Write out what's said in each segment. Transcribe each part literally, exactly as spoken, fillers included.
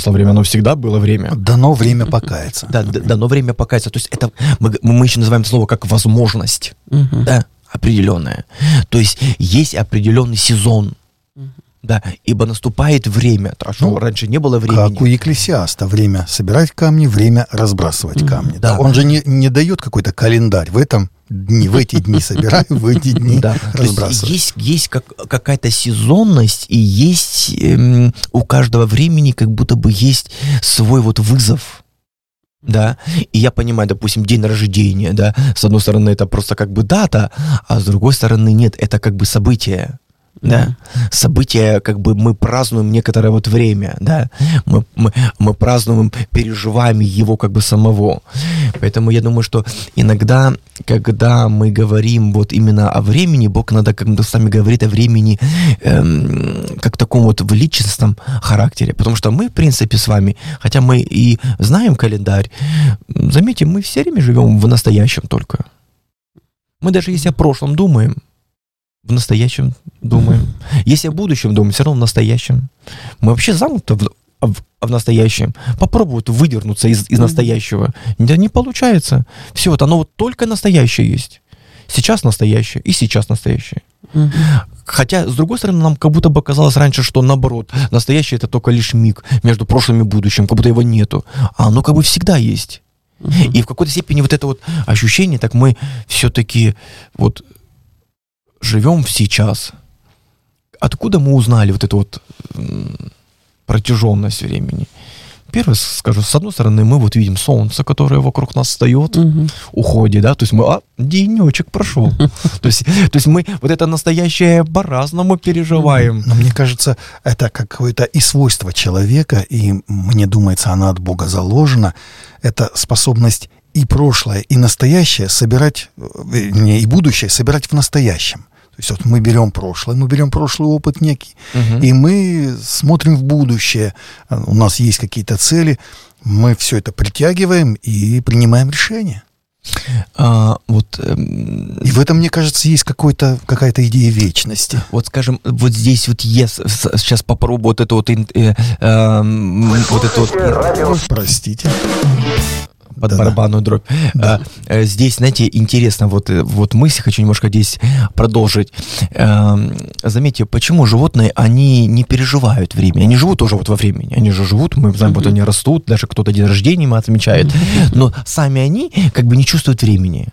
настало время, оно всегда было время. Дано время покаяться. Да, дано время покаяться. То есть это мы, мы еще называем слово как возможность, uh-huh. да, определенная. То есть есть определенный сезон, uh-huh. да, ибо наступает время. А что, ну, раньше не было времени. Как у Екклесиаста, время собирать камни, время разбрасывать uh-huh. камни. Да. Да. Он же не, не дает какой-то календарь. В этом дни, в эти дни собираю, в эти дни да. разбрасываю. Есть, есть как, какая-то сезонность, и есть эм, у каждого времени как будто бы есть свой вот вызов. Да, и я понимаю, допустим, день рождения, да, с одной стороны это просто как бы дата, а с другой стороны нет, это как бы событие. Да, события, как бы мы празднуем некоторое вот время, да, мы, мы, мы празднуем, переживаем его как бы самого. Поэтому я думаю, что иногда, когда мы говорим вот именно о времени, Бог иногда, как мы сами говорит, о времени эм, как таком вот в личностном характере, потому что мы, в принципе, с вами, хотя мы и знаем календарь, заметьте, мы все время живем в настоящем только. Мы даже если о прошлом думаем, в настоящем думаем. Если о будущем думаем, все равно в настоящем. Мы вообще замуты в, в, в настоящем. Попробуют выдернуться из, из настоящего. Не, не получается. Все, вот оно вот только настоящее есть. Сейчас настоящее и сейчас настоящее. Uh-huh. Хотя, с другой стороны, нам как будто бы казалось раньше, что наоборот, настоящее это только лишь миг между прошлым и будущим, как будто его нету. А оно как бы всегда есть. Uh-huh. И в какой-то степени вот это вот ощущение, так мы все-таки вот живем в сейчас. Откуда мы узнали вот эту вот протяженность времени? Первое, скажу, с одной стороны, мы вот видим солнце, которое вокруг нас встает, угу. уходит, да, то есть мы, а, денечек прошел. То есть, то есть мы вот это настоящее по-разному переживаем. Но мне кажется, это какое-то и свойство человека, и мне думается, она от Бога заложена, это способность и прошлое, и настоящее собирать, не, и будущее собирать в настоящем. То есть вот мы берем прошлое, мы берем прошлый опыт некий, uh-huh. и мы смотрим в будущее. У нас есть какие-то цели, мы все это притягиваем и принимаем решение. А, вот, эм... И в этом, мне кажется, есть какой-то, какая-то идея вечности. Вот, скажем, вот здесь вот я сейчас попробую вот это вот... Э, э, э, вот это вот... Простите. Под да, барабанную дробь. Да. А, здесь, знаете, интересно, вот, вот мысль хочу немножко здесь продолжить. А, заметьте, почему животные, они не переживают время? Они живут тоже вот во времени. Они же живут, мы знаем, mm-hmm. вот они растут, даже кто-то день рождения им отмечает. Mm-hmm. Но сами они как бы не чувствуют времени.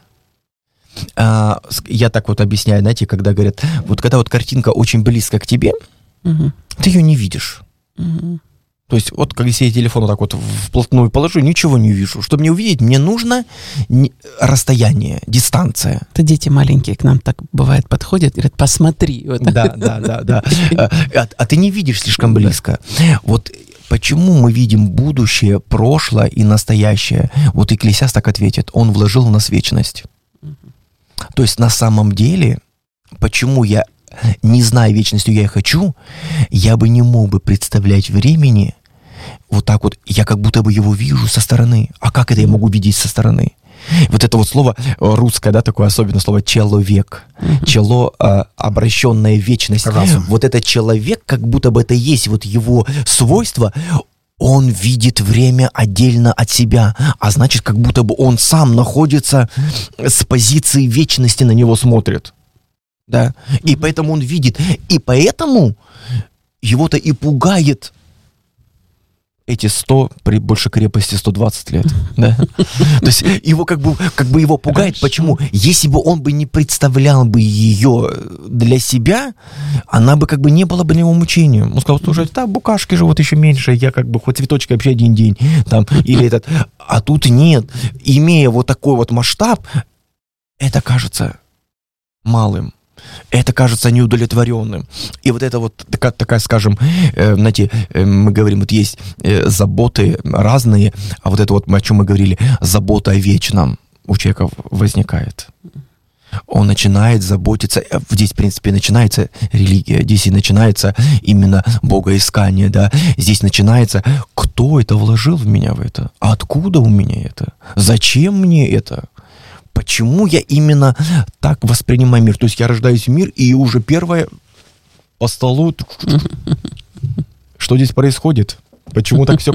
А, я так вот объясняю, знаете, когда говорят, вот когда вот картинка очень близко к тебе, mm-hmm. ты ее не видишь. Mm-hmm. То есть, вот, как если я телефон вот так вот вплотную положу, ничего не вижу. Чтобы мне увидеть, мне нужно расстояние, дистанция. Это дети маленькие к нам так бывает подходят и говорят, посмотри. Вот. Да, да, да, да. А, а ты не видишь слишком близко. Вот почему мы видим будущее, прошлое и настоящее? Вот Екклесиаст так ответит, он вложил в нас вечность. То есть, на самом деле, почему я, не зная вечностью, я и хочу, я бы не мог бы представлять времени вот так вот, я как будто бы его вижу со стороны. А как это я могу видеть со стороны? Вот это вот слово русское, да, такое особенное слово «человек». Mm-hmm. Чело, а, обращенная в вечность. Разум. Вот этот человек, как будто бы это есть вот его свойство, он видит время отдельно от себя, а значит, как будто бы он сам находится с позиции вечности, на него смотрит. Да? И mm-hmm. поэтому он видит. И поэтому его-то и пугает эти сто, при большей крепости сто двадцать лет. Да? То есть его как бы, как бы его пугает. Хорошо. Почему? Если бы он бы не представлял бы ее для себя, она бы как бы не была бы для него мучением. Он сказал, слушай, да, букашки живут еще меньше, я как бы хоть цветочки вообще один день. Там, или этот. А тут нет. Имея вот такой вот масштаб, это кажется малым. Это кажется неудовлетворенным. И вот это вот такая, такая скажем, э, знаете, э, мы говорим, вот есть э, заботы разные, а вот это вот, о чем мы говорили, забота о вечном у человека возникает. Он начинает заботиться, здесь, в принципе, начинается религия, здесь и начинается именно богоискание, да, здесь начинается, кто это вложил в меня в это, откуда у меня это, зачем мне это? Почему я именно так воспринимаю мир? То есть я рождаюсь в мир, и уже первое по столу. Что здесь происходит? Почему так все